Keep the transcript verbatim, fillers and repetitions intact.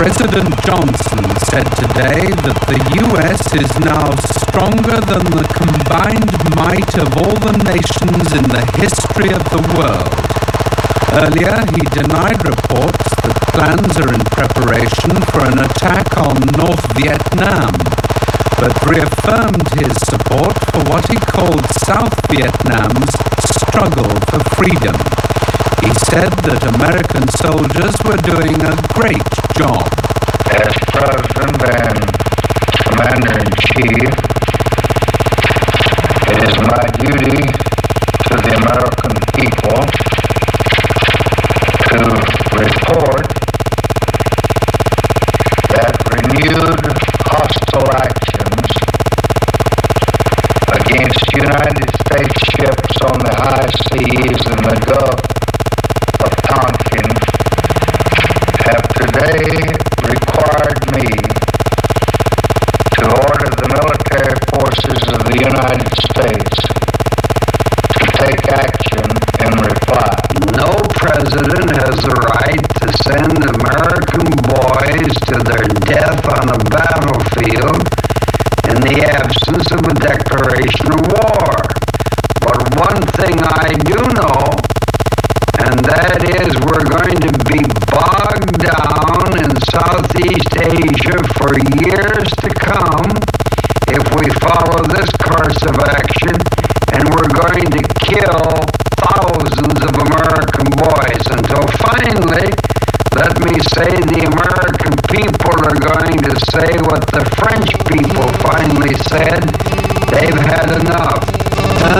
President Johnson said today that the U S is now stronger than the combined might of all the nations in the history of the world. Earlier, he denied reports that plans are in preparation for an attack on North Vietnam, but reaffirmed his support for what he called South Vietnam's struggle for freedom. He said that American soldiers were doing a great job. As President and Commander-in-Chief, it is my duty to the American people to report that renewed hostile actions against United States ships on the high seas and the Gulf of Tonkin have today required me to order the military forces of the United States to take action in reply. No president has the right to send American boys to their death on a battlefield in the absence of a declaration of war. But one thing I do know, and that is we're going to be bogged down in Southeast Asia for years to come if we follow this course of action, and we're going to kill thousands of American boys until finally, let me say, the American people are going to say what the French people finally said: they've had enough.